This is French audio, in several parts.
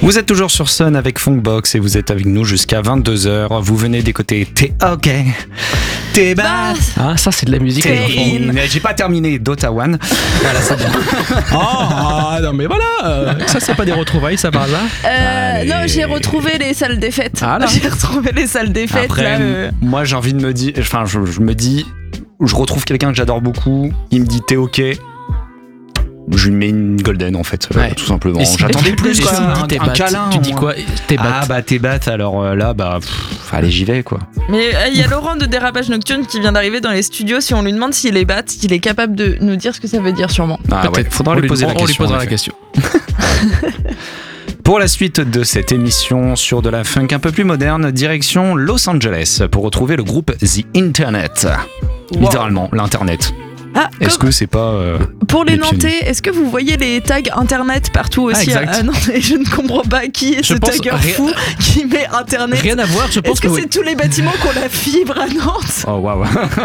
Vous êtes toujours sur Sun avec Funkbox et vous êtes avec nous jusqu'à 22h. Vous venez d'écouter T'es OK, T'es basse. Ah, ça c'est de la musique. J'ai pas terminé Dota One. Voilà, c'est bien. Oh, non mais voilà, ça c'est pas des retrouvailles, ça par là. Non, j'ai retrouvé les salles des fêtes. Ah, là. J'ai retrouvé les salles des fêtes. Après, là, moi j'ai envie de me dire, enfin je me dis, je retrouve quelqu'un que j'adore beaucoup, il me dit T'es OK. Je lui mets une golden en fait, tout simplement. J'attendais plus quoi, un câlin. Tu dis quoi? T'es batte. Ah bah t'es batte, alors là bah allez j'y vais quoi. Mais il y a Laurent de Dérapage Nocturne qui vient d'arriver dans les studios. Si on lui demande s'il est batte, il est capable de nous dire ce que ça veut dire sûrement. Ah ouais, faudra lui poser la question. On lui posera la question. Pour la suite de cette émission sur de la funk un peu plus moderne, direction Los Angeles pour retrouver le groupe The Internet. Wow. Littéralement, l'internet. Ah, est-ce que c'est pas pour les pionniers. Nantais, est-ce que vous voyez les tags internet partout aussi exact. à Nantes? Et je ne comprends pas qui est ce tagger fou qui met internet. Rien à voir, je pense est-ce que c'est tous les bâtiments qui ont la fibre à Nantes? Oh waouh.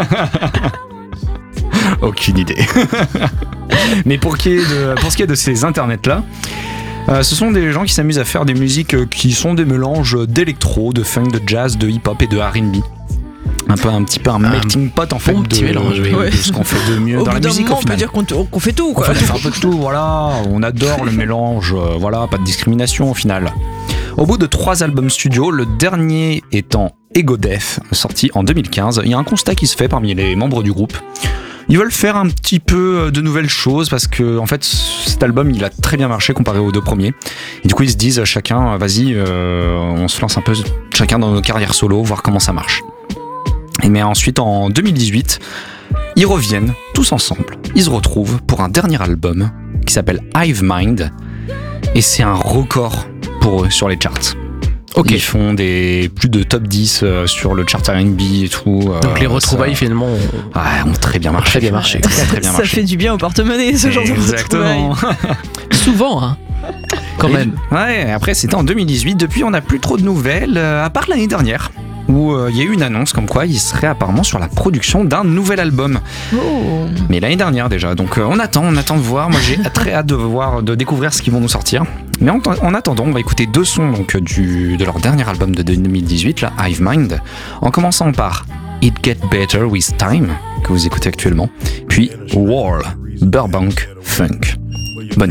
Aucune idée. Mais pour ce qui est de ces internets là, ce sont des gens qui s'amusent à faire des musiques qui sont des mélanges d'électro, de funk, de jazz, de hip-hop et de R&B. Un petit peu un melting pot en fait petit mélange, de ce qu'on fait de mieux Au dans la bout d'un musique moment, au final. on peut dire qu'on fait tout quoi. On fait un peu de tout, voilà. On adore le mélange, voilà, pas de discrimination au final. Au bout de 3 albums studio, le dernier étant Ego Death, sorti en 2015, il y a un constat qui se fait parmi les membres du groupe. Ils veulent faire un petit peu de nouvelles choses parce que en fait cet album il a très bien marché comparé aux 2 premiers. Et du coup ils se disent chacun, vas-y, on se lance un peu chacun dans nos carrières solo, voir comment ça marche. Et mais ensuite en 2018, ils reviennent tous ensemble. Ils se retrouvent pour un dernier album qui s'appelle Hive Mind et c'est un record pour eux sur les charts. Okay. Ils font plus de top 10 sur le chart R&B et tout. Donc les retrouvailles finalement ont très bien marché. Très bien marché. Ça fait du bien au porte-monnaie ce genre de retrouvailles. Souvent, hein. Quand même. Ouais, après c'était en 2018. Depuis on n'a plus trop de nouvelles, à part l'année dernière. Où il y a eu une annonce comme quoi il serait apparemment sur la production d'un nouvel album. Oh. Mais l'année dernière déjà, donc on attend de voir. Moi j'ai très hâte de découvrir ce qu'ils vont nous sortir. Mais en attendant, on va écouter 2 sons donc, de leur dernier album de 2018, la Hive Mind, en commençant par It Get Better With Time, que vous écoutez actuellement, puis Wall, Burbank Funk.